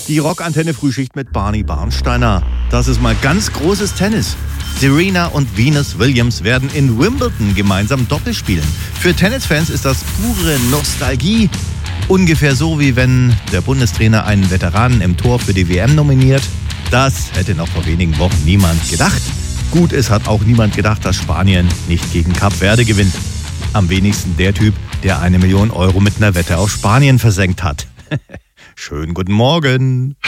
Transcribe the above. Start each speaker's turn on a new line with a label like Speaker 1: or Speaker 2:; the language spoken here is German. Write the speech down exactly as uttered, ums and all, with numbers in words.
Speaker 1: Die Rockantenne Frühschicht mit Barney Barnsteiner. Das ist mal ganz großes Tennis. Serena und Venus Williams werden in Wimbledon gemeinsam Doppel spielen. Für Tennisfans ist das pure Nostalgie. Ungefähr so, wie wenn der Bundestrainer einen Veteranen im Tor für die W M nominiert. Das hätte noch vor wenigen Wochen niemand gedacht. Gut, es hat auch niemand gedacht, dass Spanien nicht gegen Kap Verde gewinnt. Am wenigsten der Typ, der eine Million Euro mit einer Wette auf Spanien versenkt hat. Schönen guten Morgen.